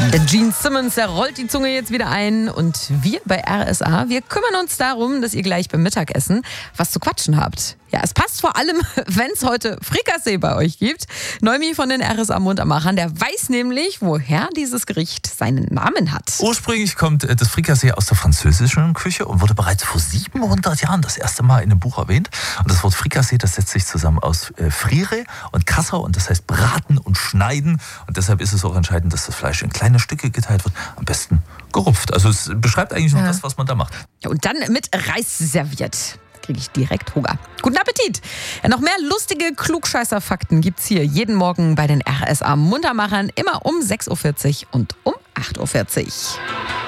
Der Gene Simmons, der rollt die Zunge jetzt wieder ein. Und wir bei RSA, wir kümmern uns darum, dass ihr gleich beim Mittagessen was zu quatschen habt. Ja, es passt vor allem, wenn es heute Frikassee bei euch gibt. Neumi von den RSA Muntermachern, der weiß nämlich, woher dieses Gericht seinen Namen hat. Ursprünglich kommt das Frikassee aus der französischen Küche und wurde bereits vor 700 Jahren das erste Mal in einem Buch erwähnt. Und das Wort Frikassee, das setzt sich zusammen aus Frire und Kassau und das heißt braten und schneiden. Und deshalb ist es auch entscheidend, dass das Fleisch in kleine Stücke geteilt wird, am besten gerupft. Also es beschreibt eigentlich nur das, was man da macht. Ja, und dann mit Reis serviert. Kriege ich direkt Hunger. Guten Appetit! Ja, noch mehr lustige Klugscheißer-Fakten gibt's hier jeden Morgen bei den RSA Muntermachern, immer um 6.40 Uhr und um 8.40 Uhr.